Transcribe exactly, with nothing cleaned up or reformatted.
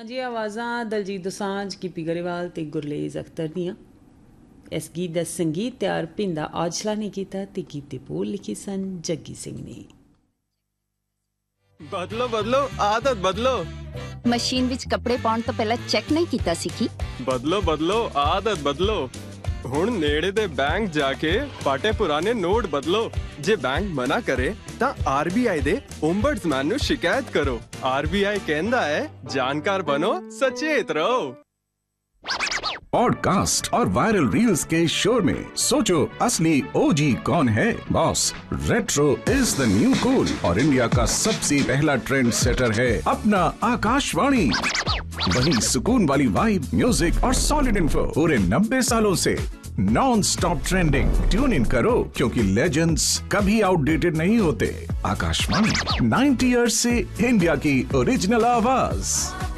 ਹਾਂਜੀ ਆਵਾਜ਼ਾਂ ਦਲਜੀਤ ਦੋਸਾਂਝ, ਗਿੱਪੀ ਗਰੇਵਾਲ ਤੇ ਗੁਰਲੇਜ਼ ਅਖਤਰ ਦੀਆਂ। ਇਸ ਗੀਤ ਦਾ ਸੰਗੀਤ ਤਿਆਰ ਭਿੰਦਾ ਔਜਲਾ ਨੇ ਕੀਤਾ ਤੇ ਗੀਤ ਦੇ ਬੋਲ ਲਿਖੇ ਸਨ ਜੱਗੀ ਸਿੰਘ ਨੇ। ਬਦਲੋ ਬਦਲੋ ਆਦਤ ਬਦਲੋ। ਮਸ਼ੀਨ ਵਿੱਚ ਕੱਪੜੇ ਪਾਉਣ ਤੋਂ ਪਹਿਲਾਂ ਚੈੱਕ ਨਹੀਂ ਕੀਤਾ ਸੀ ਕੀ? ਬਦਲੋ ਬਦਲੋ ਆਦਤ ਬਦਲੋ। ਹੁਣ ਨੇੜੇ ਦੇ ਬੈਂਕ ਜਾ ਕੇ ਪਾਟੇ ਪੁਰਾਣੇ ਨੋਟ ਬਦਲੋ। ਜੇ ਬੈਂਕ ਮਨਾ ਕਰੇ ਤਾਂ ਆਰਬੀਆਈ ਦੇ ਓਮਬਡਸਮੈਨ ਨੂੰ ਸ਼ਿਕਾਇਤ ਕਰੋ। ਆਰਬੀਆਈ ਕਹਿੰਦਾ ਹੈ ਜਾਣਕਾਰ बनो सचेत रहो। पॉडकास्ट और वायरल रील्स के शोर में सोचो असली ओजी कौन है। Boss, retro is the new cool और इंडिया का सबसे पहला ट्रेंड सेटर है अपना आकाशवाणी। वही सुकून वाली वाइब, म्यूजिक और सॉलिड इन्फो पूरे नब्बे सालों से non stop trending. Tune in करो क्योंकि लेजेंड्स कभी आउटडेटेड नहीं होते। आकाशवाणी नाइन्टी ईयर्स से इंडिया की ओरिजिनल आवाज।